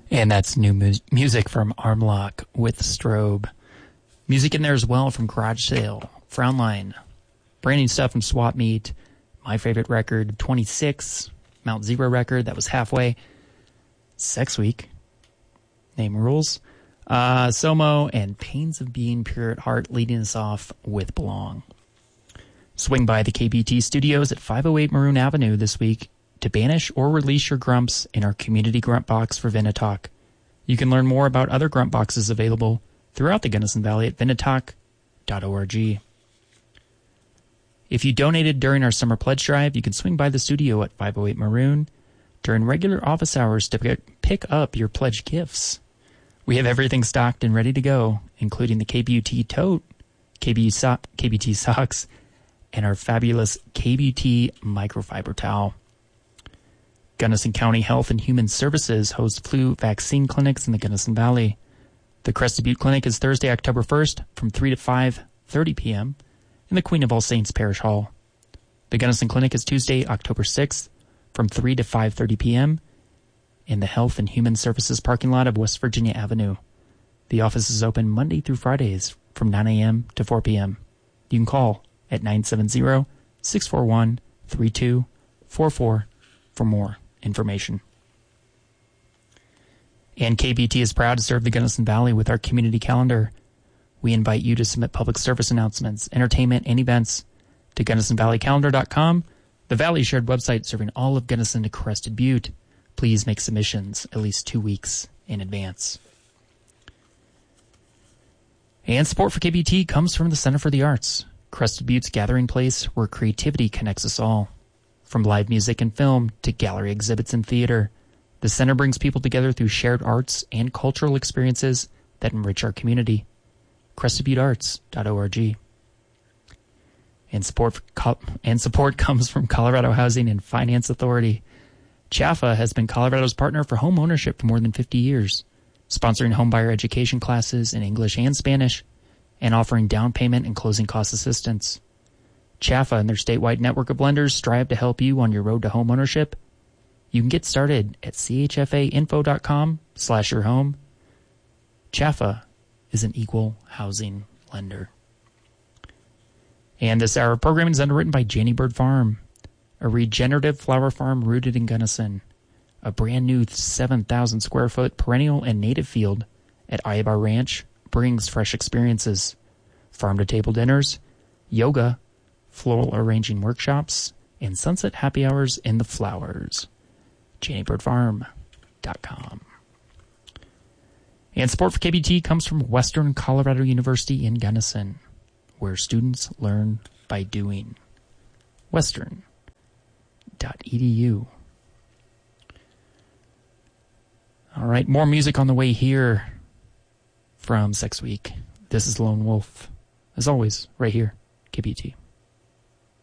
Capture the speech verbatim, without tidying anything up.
And that's new mu- music from Armlock with Strobe. Music in there as well from Garage Sale, Frownline, brand new stuff from Swap Meet, my favorite record, twenty-six, Mount Zero record, that was halfway, Sex Week, Name Rules, uh, Somo, and Pains of Being Pure at Heart leading us off with Belong. Swing by the K B T studios at five oh eight Maroon Avenue this week to banish or release your grumps in our community grunt box for Vinatalk. You can learn more about other grunt boxes available throughout the Gunnison Valley at vinatalk dot org. If you donated during our summer pledge drive, you can swing by the studio at five oh eight Maroon during regular office hours to pick up your pledge gifts. We have everything stocked and ready to go, including the K B U T tote, K B U so- K B T socks, and our fabulous K B T microfiber towel. Gunnison County Health and Human Services hosts flu vaccine clinics in the Gunnison Valley. The Crested Butte Clinic is Thursday, October first from three to five thirty p.m. in the Queen of All Saints Parish Hall. The Gunnison Clinic is Tuesday, October sixth from three to five thirty p.m. in the Health and Human Services parking lot of West Virginia Avenue. The office is open Monday through Fridays from nine a.m. to four p.m. You can call at nine seven zero, six four one, three two four four for more information. And K B T is proud to serve the Gunnison Valley with our community calendar. We invite you to submit public service announcements, entertainment, and events to gunnison valley calendar dot com, the Valley shared website serving all of Gunnison to Crested Butte. Please make submissions at least two weeks in advance. And support for K B T comes from the Center for the Arts, Crested Butte's gathering place where creativity connects us all. From live music and film to gallery exhibits and theater, the center brings people together through shared arts and cultural experiences that enrich our community. crested butte arts dot org. And support, and support comes from Colorado Housing and Finance Authority. C H A F A has been Colorado's partner for home ownership for more than fifty years, sponsoring homebuyer education classes in English and Spanish, and offering down payment and closing cost assistance. C H A F A and their statewide network of lenders strive to help you on your road to home ownership. You can get started at c h f a info dot com slash your home. C H A F A is an equal housing lender. And this hour of programming is underwritten by Janey Bird Farm, a regenerative flower farm rooted in Gunnison. A brand new seven thousand square foot perennial and native field at Ayabar Ranch brings fresh experiences. Farm to table dinners, yoga, floral arranging workshops, and sunset happy hours in the flowers. janey bird farm dot com. And support for K B T comes from Western Colorado University in Gunnison, where students learn by doing. western dot e d u. All right, more music on the way here from Sex Week. This is Lone Wolf. As always, right here, K B T.